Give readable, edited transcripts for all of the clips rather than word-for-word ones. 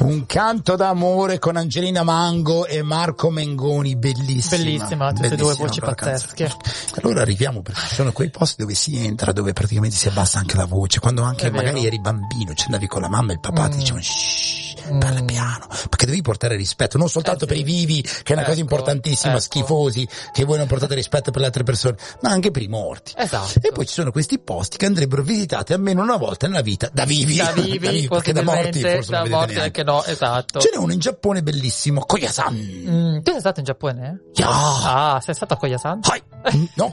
Un canto d'amore con Angelina Mango e Marco Mengoni, bellissima, tutte e due voci pazzesche. Allora arriviamo, perché ci sono quei posti dove si entra, dove praticamente si abbassa anche la voce, quando anche magari eri bambino, ci andavi con la mamma e il papà ti dicevano parla piano, perché devi portare rispetto, non soltanto per i vivi, che è una cosa importantissima, schifosi, che voi non portate rispetto per le altre persone, ma anche per i morti. Esatto. E poi ci sono questi posti che andrebbero visitati almeno una volta nella vita, da vivi perché da morti forse non vedete neanche. Anche no, esatto. Ce n'è uno in Giappone bellissimo, Koyasan. Tu sei stato in Giappone? Yeah. Sei stato a Koyasan? No.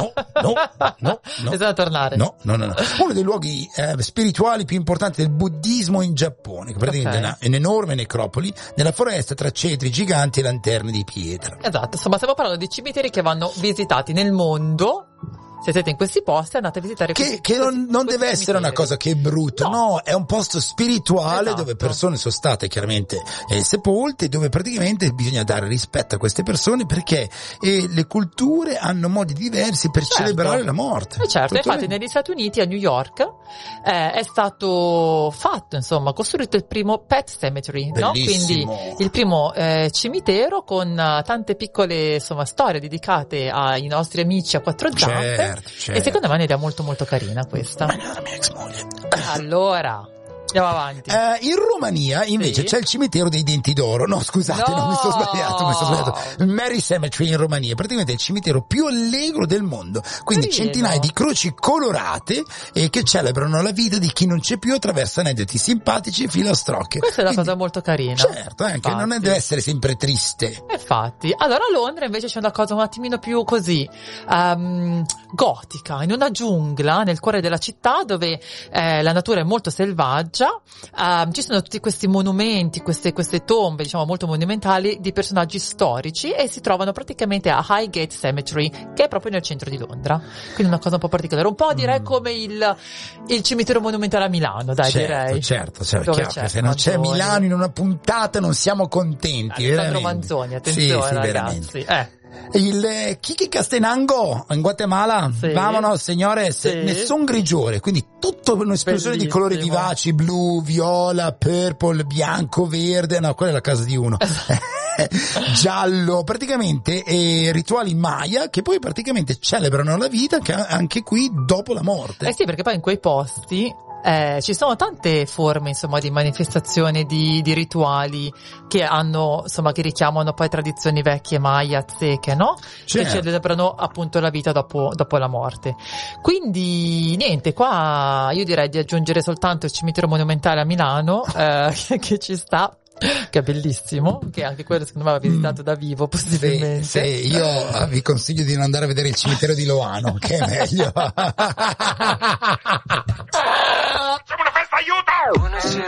Sei stato a tornare? No. Uno dei luoghi spirituali più importanti del buddismo in Giappone, che praticamente è un'enorme necropoli nella foresta tra cedri giganti e lanterne di pietra. Esatto, insomma stiamo parlando di cimiteri che vanno visitati nel mondo. Se siete in questi posti, andate a visitare che non deve essere una cosa che è brutta, no, è un posto spirituale dove persone sono state chiaramente sepolte, dove praticamente bisogna dare rispetto a queste persone, perché le culture hanno modi diversi per celebrare la morte. Certo, infatti negli Stati Uniti, a New York, è stato fatto, insomma, costruito il primo pet cemetery, no? Quindi il primo cimitero con tante piccole, insomma, storie dedicate ai nostri amici a quattro zampe. Certo. E secondo me è un'idea molto molto carina questa. Ma era mia ex moglie. Allora, andiamo avanti. In Romania invece c'è il cimitero dei denti d'oro. No, scusate, non mi sono sbagliato. Mary Cemetery in Romania, praticamente è il cimitero più allegro del mondo. Quindi centinaia di croci colorate che celebrano la vita di chi non c'è più attraverso aneddoti simpatici e filastrocche. Questa è una cosa molto carina. Certo, anche non deve essere sempre triste. Infatti, allora a Londra invece c'è una cosa un attimino più così gotica, in una giungla nel cuore della città dove la natura è molto selvaggia. Ci sono tutti questi monumenti, queste tombe, diciamo, molto monumentali di personaggi storici, e si trovano praticamente a Highgate Cemetery, che è proprio nel centro di Londra. Quindi una cosa un po' particolare, un po' direi come il cimitero monumentale a Milano, dai, direi. Certo, chiaro, se non c'è Milano in una puntata non siamo contenti. Alessandro Manzoni, attenzione, ragazzi. Il Kiki Castenango in Guatemala, vamonos signores, nessun grigiore, quindi tutta un'esplosione di colori vivaci, blu, viola, purple, bianco, verde, no, quella è la casa di uno. Giallo, praticamente rituali Maya che poi praticamente celebrano la vita anche qui dopo la morte. Sì, perché poi in quei posti ci sono tante forme, insomma, di manifestazione di rituali che hanno, insomma, che richiamano poi tradizioni vecchie Maya, azteche, no? Che celebrano appunto la vita dopo la morte. Quindi niente, qua io direi di aggiungere soltanto il cimitero monumentale a Milano, che ci sta, che è bellissimo, che anche quello secondo me va visitato da vivo possibilmente. Io vi consiglio di non andare a vedere il cimitero di Loano, che è meglio. Siamo una festa, aiuto!